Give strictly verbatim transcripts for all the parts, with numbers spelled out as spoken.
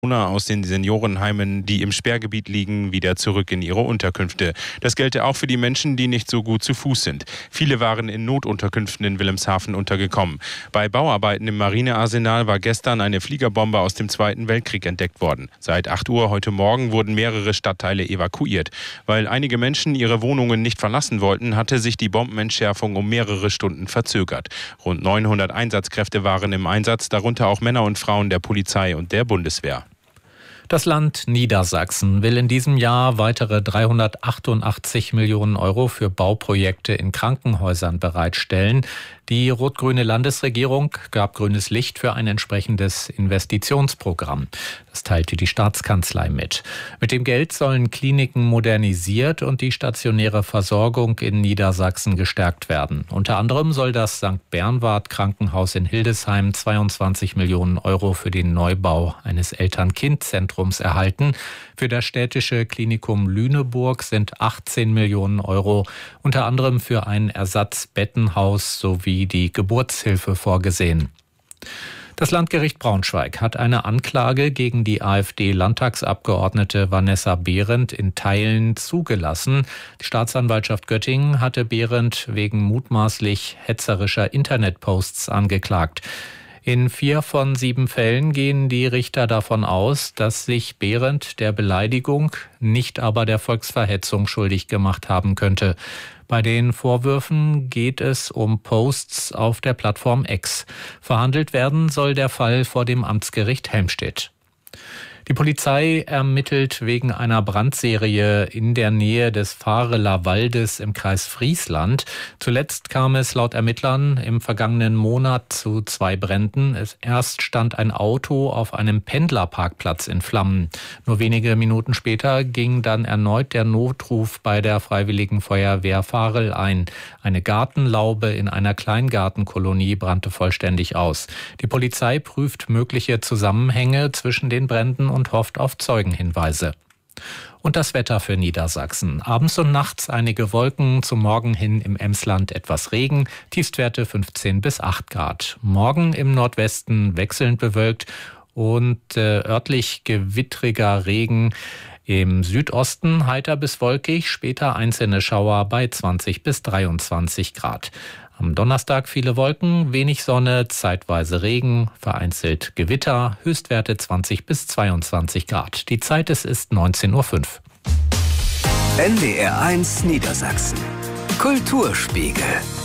aus den Seniorenheimen, die im Sperrgebiet liegen, wieder zurück in ihre Unterkünfte. Das gelte auch für die Menschen, die nicht so gut zu Fuß sind. Viele waren in Notunterkünften in Wilhelmshaven untergekommen. Bei Bauarbeiten im Marinearsenal war gestern eine Fliegerbombe aus dem Zweiten Weltkrieg entdeckt worden. Seit acht Uhr heute Morgen wurden mehrere Stadtteile evakuiert. Weil einige Menschen ihre Wohnungen nicht verlassen wollten, hatte sich die Bombenentschärfung um mehrere Stunden verzögert. Rund neunhundert Einsatzkräfte waren im Einsatz, darunter auch Männer und Frauen der Polizei und der Bundeswehr. Das Land Niedersachsen will in diesem Jahr weitere dreihundertachtundachtzig Millionen Euro für Bauprojekte in Krankenhäusern bereitstellen. Die rot-grüne Landesregierung gab grünes Licht für ein entsprechendes Investitionsprogramm. Das teilte die Staatskanzlei mit. Mit dem Geld sollen Kliniken modernisiert und die stationäre Versorgung in Niedersachsen gestärkt werden. Unter anderem soll das Sankt Bernward Krankenhaus in Hildesheim zweiundzwanzig Millionen Euro für den Neubau eines Eltern-Kind-Zentrums erhalten. Für das städtische Klinikum Lüneburg sind achtzehn Millionen Euro, unter anderem für ein Ersatzbettenhaus sowie die Geburtshilfe vorgesehen. Das Landgericht Braunschweig hat eine Anklage gegen die AfD-Landtagsabgeordnete Vanessa Behrendt in Teilen zugelassen. Die Staatsanwaltschaft Göttingen hatte Behrendt wegen mutmaßlich hetzerischer Internetposts angeklagt. In vier von sieben Fällen gehen die Richter davon aus, dass sich Behrendt der Beleidigung, nicht aber der Volksverhetzung schuldig gemacht haben könnte. Bei den Vorwürfen geht es um Posts auf der Plattform X. Verhandelt werden soll der Fall vor dem Amtsgericht Helmstedt. Die Polizei ermittelt wegen einer Brandserie in der Nähe des Vahreler Waldes im Kreis Friesland. Zuletzt kam es laut Ermittlern im vergangenen Monat zu zwei Bränden. Erst stand ein Auto auf einem Pendlerparkplatz in Flammen. Nur wenige Minuten später ging dann erneut der Notruf bei der Freiwilligen Feuerwehr Vahrel ein. Eine Gartenlaube in einer Kleingartenkolonie brannte vollständig aus. Die Polizei prüft mögliche Zusammenhänge zwischen den Bränden und hofft auf Zeugenhinweise. Und das Wetter für Niedersachsen. Abends und nachts einige Wolken, zum Morgen hin im Emsland etwas Regen, Tiefstwerte fünfzehn bis acht Grad. Morgen im Nordwesten wechselnd bewölkt und äh, örtlich gewittriger Regen. Im Südosten heiter bis wolkig, später einzelne Schauer bei zwanzig bis dreiundzwanzig Grad. Am Donnerstag viele Wolken, wenig Sonne, zeitweise Regen, vereinzelt Gewitter, Höchstwerte zwanzig bis zweiundzwanzig Grad. Die Zeit, es ist neunzehn Uhr fünf. N D R eins Niedersachsen. Kulturspiegel.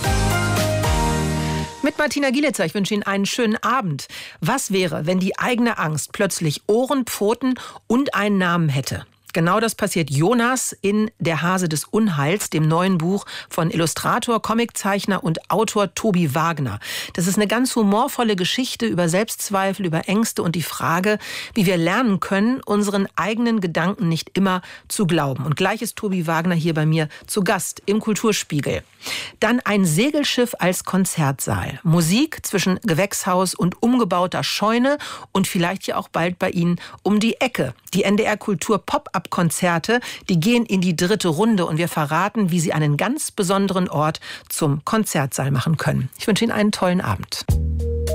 Mit Martina Gielitzer, ich wünsche Ihnen einen schönen Abend. Was wäre, wenn die eigene Angst plötzlich Ohren, Pfoten und einen Namen hätte? Genau das passiert Jonas in Der Hase des Unheils, dem neuen Buch von Illustrator, Comiczeichner und Autor Tobi Wagner. Das ist eine ganz humorvolle Geschichte über Selbstzweifel, über Ängste und die Frage, wie wir lernen können, unseren eigenen Gedanken nicht immer zu glauben. Und gleich ist Tobi Wagner hier bei mir zu Gast im Kulturspiegel. Dann ein Segelschiff als Konzertsaal. Musik zwischen Gewächshaus und umgebauter Scheune und vielleicht ja auch bald bei Ihnen um die Ecke. Die N D R Kultur Pop-up-Konzerte, die gehen in die dritte Runde und wir verraten, wie Sie einen ganz besonderen Ort zum Konzertsaal machen können. Ich wünsche Ihnen einen tollen Abend.